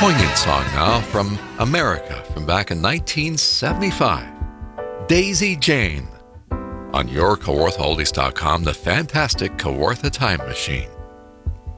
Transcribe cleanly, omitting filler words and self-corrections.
poignant song now from America from back in 1975. Daisy Jane on your KawarthaOldies.com, the fantastic Kawartha Time Machine.